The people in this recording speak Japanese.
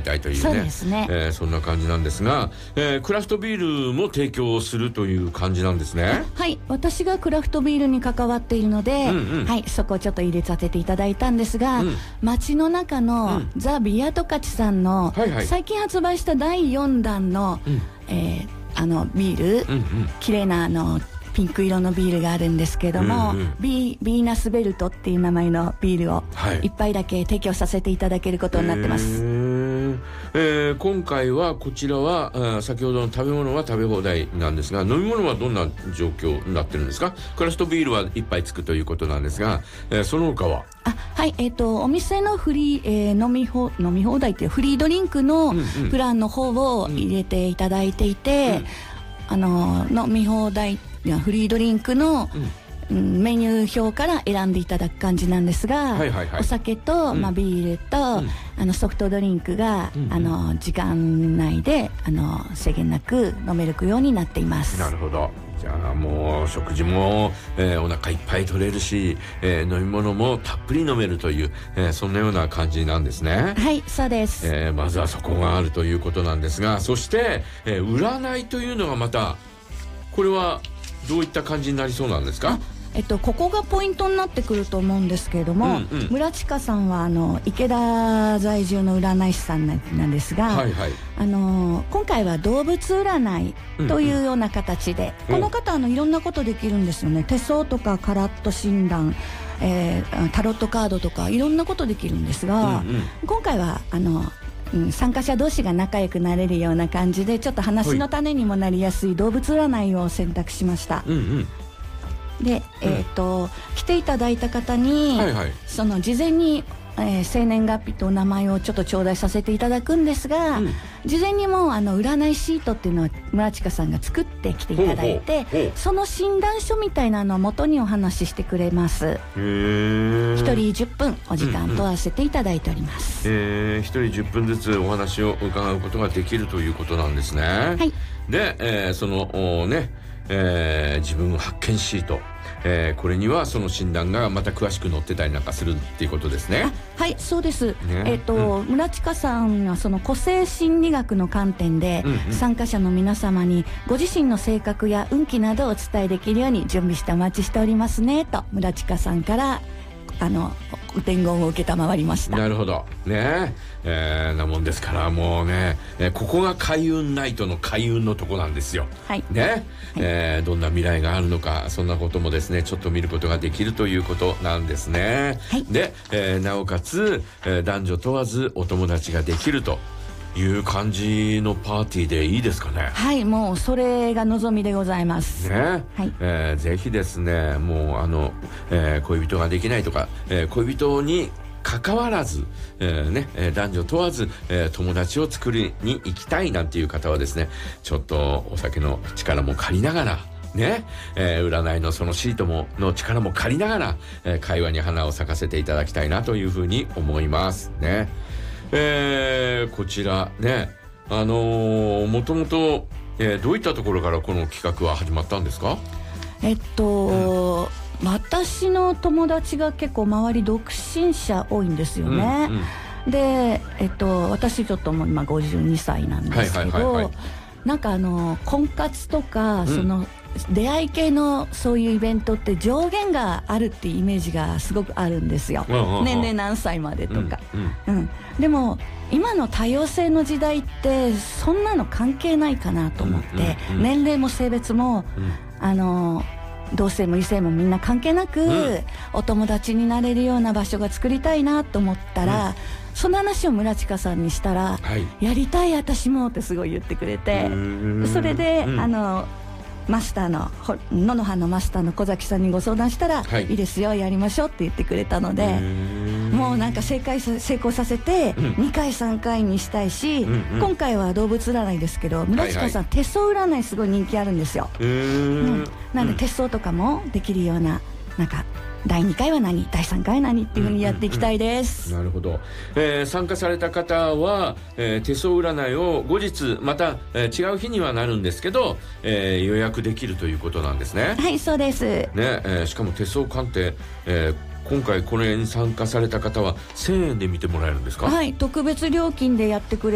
たいというね、 そうですね、 そんな感じなんですが、クラフトビールも提供するという感じなんですね。 はい、私がクラフトビールに関わっているので、はい、そこをちょっと入れさせていただいたんですが、街の中の、ザ・ビアトカチさんの、最近発売した第4弾の、ビール、綺麗なピンク色のビールがあるんですけども、ビーナスベルトっていう名前のビールを一杯だけ提供させていただけることになってます。 今回はこちらは先ほどの食べ物は食べ放題なんですが、飲み物はどんな状況になってるんですか？クラフトビールは一杯つくということなんですが、その他ははい、お店のフリー、飲み放題っていうフリードリンクのプランの方を入れていただいていて、飲み放題フリードリンクの、メニュー表から選んでいただく感じなんですが、お酒と、ビールと、ソフトドリンクが、時間内で制限なく飲めるようになっています。 なるほど。じゃあもう食事も、お腹いっぱい取れるし、飲み物もたっぷり飲めるという、そんなような感じなんですね。 はい、そうです。 まずはそこがあるということなんですが、そして、占いというのがまたこれはどういった感じになりそうなんですか？ ここがポイントになってくると思うんですけれども、村近さんは池田在住の占い師さんなんですが、今回は動物占いというような形で、この方いろんなことできるんですよね。手相とかカラット診断、タロットカードとかいろんなことできるんですが、今回は参加者同士が仲良くなれるような感じで、ちょっと話の種にもなりやすい動物占いを選択しました。で、来ていただいた方に、その事前に、生年月日とお名前をちょっと頂戴させていただくんですが、事前にもう占いシートっていうのは村近さんが作ってきていただいて、その診断書みたいなのを元にお話ししてくれます。1人10分お時間とわせていただいております。 1人10分ずつお話を伺うことができるということなんですね。はい、で、その自分発見シート、これにはその診断がまた詳しく載ってたりなんかするっていうことですね。 はい、そうです、村近さんはその個性心理学の観点で、参加者の皆様にご自身の性格や運気などをお伝えできるように準備してお待ちしておりますねと村近さんから伝言を受けたまわりました。 なるほどね。なもんですからもうね、ここが開運ナイトの開運のとこなんですよ。ね、どんな未来があるのか、そんなこともですねちょっと見ることができるということなんですね。で、なおかつ、男女問わずお友達ができるという感じのパーティーでいいですかね。 はい、もうそれが望みでございますね。ぜひですね、もう恋人ができないとか、恋人に関わらず、男女問わず、友達を作りに行きたいなんていう方はですね、ちょっとお酒の力も借りながらね、占いのそのシートの力も借りながら、会話に花を咲かせていただきたいなというふうに思いますね。こちらね、もともとどういったところからこの企画は始まったんですか？ 私の友達が結構周り独身者多いんですよね。で、私ちょっともう今52歳なんですけど、なんか婚活とか、その出会い系のそういうイベントって上限があるっていうイメージがすごくあるんですよ。年齢何歳までとか。でも今の多様性の時代ってそんなの関係ないかなと思って、年齢も性別も同性も異性もみんな関係なく、お友達になれるような場所が作りたいなと思ったら、その話を村近さんにしたら、やりたい私もってすごい言ってくれて、それでマスターの野の葉のマスターの小崎さんにご相談したら、いいですよやりましょうって言ってくれたので、もうなんか成功させて2回3回にしたいし、今回は動物占いですけど、村近さん手相占いすごい人気あるんですよ。なんで手相とかもできるような、なんか第2回は何、第3回は何っていう風にやっていきたいです。 なるほど。参加された方は、手相占いを後日また、違う日にはなるんですけど、予約できるということなんですね。 はい、そうですね。しかも手相鑑定、今回これに参加された方は1000円で見てもらえるんですか？ はい、特別料金でやってくれ